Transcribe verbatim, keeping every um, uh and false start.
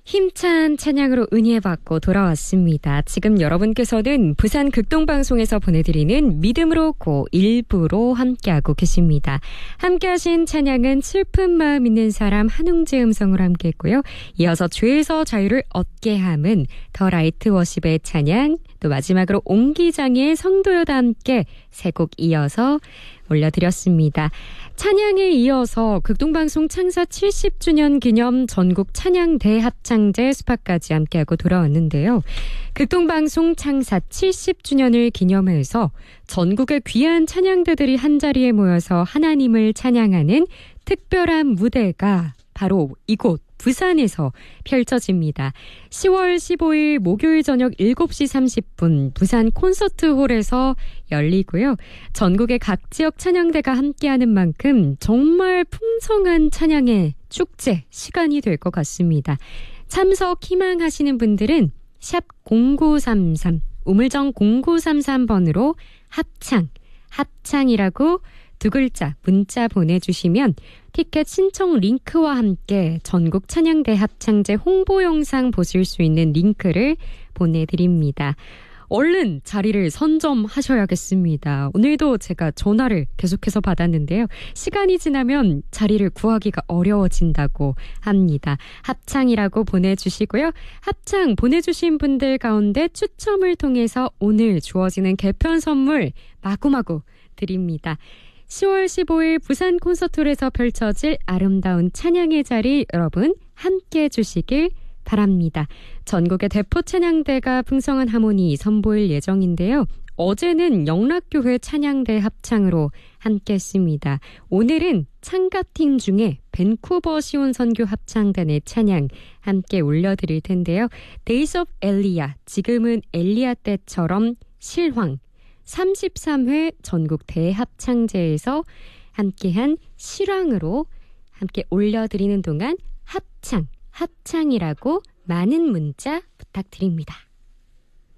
힘찬 찬양으로 은혜받고 돌아왔습니다. 지금 여러분께서는 부산 극동방송에서 보내드리는 믿음으로 고 일부로 함께하고 계십니다. 함께하신 찬양은 슬픈 마음 있는 사람 한웅재 음성으로 함께했고요. 이어서 죄에서 자유를 얻게 함은 더 라이트 워십의 찬양, 또 마지막으로 옹기장의 성도여다 함께 세 곡 이어서 올려드렸습니다. 찬양에 이어서 극동방송 창사 칠십 주년 기념 전국 찬양 대합창제 수파까지 함께하고 돌아왔는데요. 극동방송 창사 칠십 주년을 기념해서 전국의 귀한 찬양대들이 한자리에 모여서 하나님을 찬양하는 특별한 무대가 바로 이곳 부산에서 펼쳐집니다. 시월 십오일 목요일 저녁 일곱 시 삼십 분 부산 콘서트홀에서 열리고요. 전국의 각 지역 찬양대가 함께하는 만큼 정말 풍성한 찬양의 축제 시간이 될 것 같습니다. 참석 희망하시는 분들은 샵 공구삼삼 우물정 공구삼삼 번으로 합창, 합창이라고 두 글자 문자 보내주시면 티켓 신청 링크와 함께 전국 찬양대 합창제 홍보 영상 보실 수 있는 링크를 보내드립니다. 얼른 자리를 선점하셔야겠습니다. 오늘도 제가 전화를 계속해서 받았는데요. 시간이 지나면 자리를 구하기가 어려워진다고 합니다. 합창이라고 보내주시고요. 합창 보내주신 분들 가운데 추첨을 통해서 오늘 주어지는 개편 선물 마구마구 드립니다. 시월 십오일 부산 콘서트홀에서 펼쳐질 아름다운 찬양의 자리 여러분 함께해 주시길 바랍니다. 전국의 대포 찬양대가 풍성한 하모니 선보일 예정인데요. 어제는 영락교회 찬양대 합창으로 함께했습니다. 오늘은 창가팀 중에 밴쿠버 시온선교 합창단의 찬양 함께 올려드릴 텐데요. Days of 엘리야, 지금은 엘리야 때처럼 실황 삼십삼 회 전국 대합창제에서 함께한 실황으로 함께 올려드리는 동안 합창, 합창이라고 많은 문자 부탁드립니다.